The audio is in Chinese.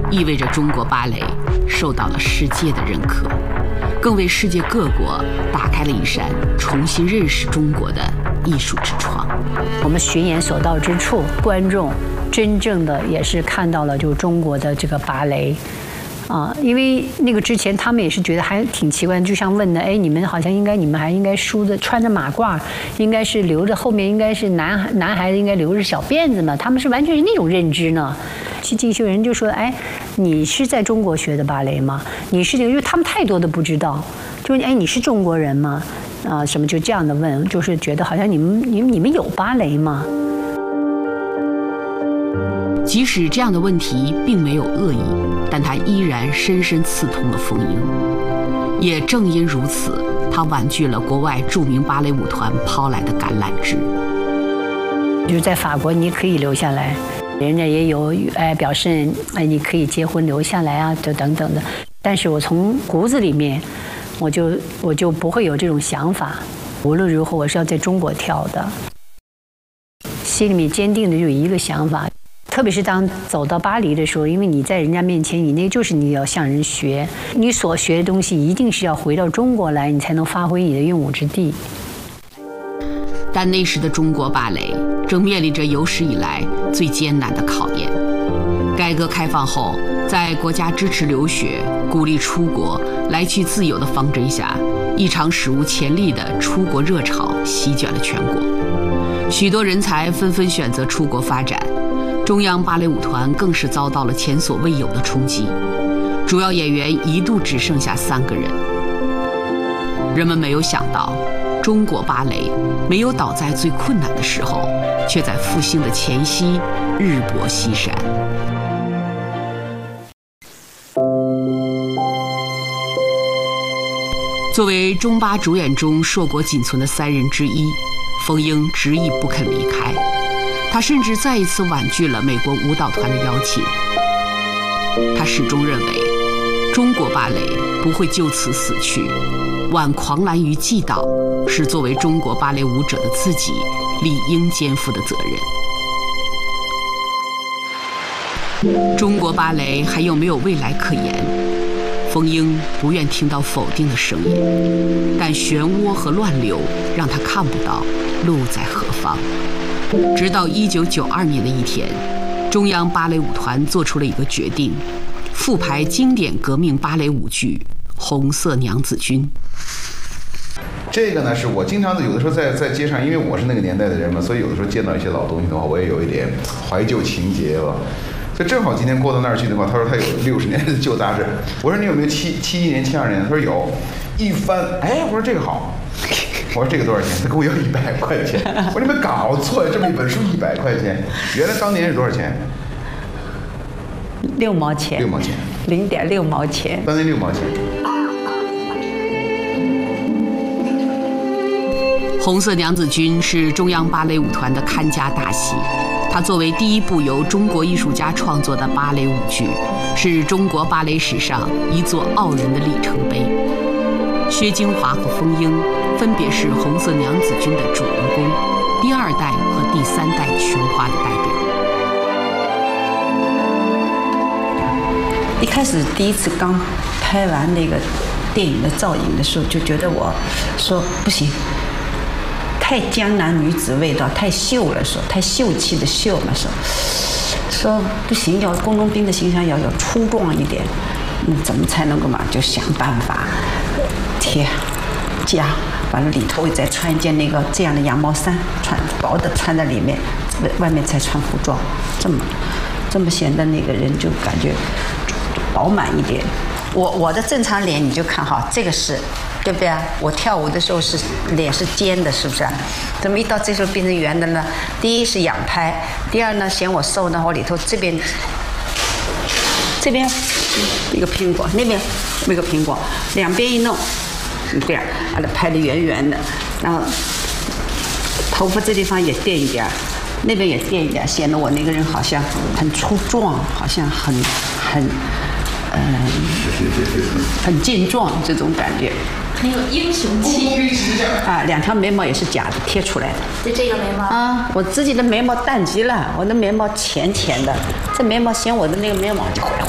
意味着中国芭蕾受到了世界的认可，更为世界各国打开了一扇重新认识中国的艺术之窗。 我们巡演所到之处，观众真正的也是看到了就中国的这个芭蕾。因为那个之前他们也是觉得还挺奇怪，就像问的，哎，你们好像你们还应该梳的穿着马褂，应该是留着后面应该是男孩子应该留着小辫子嘛，他们是完全是那种认知呢。去进修人就说，哎，你是在中国学的芭蕾吗？你是因为他们太多的不知道，就是哎，你是中国人吗？什么就这样的问，就是觉得好像你们有芭蕾吗？ 即使这样的问题并没有恶意，但它依然深深刺痛了冯英。也正因如此，他婉拒了国外著名芭蕾舞团抛来的橄榄枝。 就是在法国，你可以留下来，人家也有表示你可以结婚留下来啊，就等等的。但是我从骨子里面，我就不会有这种想法。无论如何，我是要在中国跳的。心里面坚定的就有一个想法。特别是当走到巴黎的时候，因为你在人家面前，你那就是你要向人学，你所学的东西一定是要回到中国来，你才能发挥你的用武之地。 但那时的中国芭蕾正面临着有史以来最艰难的考验。改革开放后，在国家支持留学、鼓励出国、来去自由的方针下，一场史无前例的出国热潮席卷了全国，许多人才纷纷选择出国发展。中央芭蕾舞团更是遭到了前所未有的冲击，主要演员一度只剩下3个人。人们没有想到，中国芭蕾没有倒在最困难的时候，却在复兴的前夕日薄西山。作为中巴主演中硕果仅存的3人之一，冯英执意不肯离开。他甚至再一次婉拒了美国舞蹈团的邀请。他始终认为，中国芭蕾不会就此死去，挽狂澜于既倒，是作为中国芭蕾舞者的自己理应肩负的责任。中国芭蕾还有没有未来可言？冯英不愿听到否定的声音，但漩涡和乱流让他看不到路在何方。直到1992年的一天，中央芭蕾舞团做出了一个决定，复排经典革命芭蕾舞剧《红色娘子军》。 这个呢，是我经常的有的时候在街上，因为我是那个年代的人嘛，所以有的时候见到一些老东西的话，我也有一点怀旧情节了。所以正好今天过到那儿去的话，他说他有60年的旧杂志，我说你有没有71年、72年？他说有，一翻，哎，我说这个好。我说这个多少钱？他给我要100块钱。我说你们搞错了，这么一本书100块钱，原来当年是多少钱 ？6毛钱。6 毛钱。 0.6毛钱。 当年6毛钱。 红色娘子军是中央芭蕾舞团的看家大戏，它作为第一部由中国艺术家创作的芭蕾舞剧，是中国芭蕾史上一座傲人的里程碑。薛京华和冯英分别是红色娘子军的主人公，第2代和第3代琼花的代表。 一开始第一次刚拍完那个电影的造影的时候，就觉得我说不行，太江南女子味道，太秀了，说太秀气的秀了，说不行，要工农兵的形象要粗壮一点，怎么才能够嘛？就想办法贴加，完了里头再穿一件那个这样的羊毛衫，穿薄的穿在里面，外面再穿服装，这么显得那个人就感觉饱满一点。我的正常脸你就看哈，这个是，对不对啊？我跳舞的时候是脸是尖的，是不是啊？怎么一到这时候变成圆的呢？第一是仰拍，第二呢嫌我瘦呢，我里头这边一个苹果，那边一个苹果，两边一弄，这样把它拍得圆圆的，然后头发这地方也垫一点，那边也垫一点，显得我那个人好像很粗壮，好像很健壮这种感觉， 很有英雄气啊！两条眉毛也是假的，贴出来的。 就这个眉毛啊，我自己的眉毛淡极了，我的眉毛浅浅的，这眉毛嫌我的那个眉毛就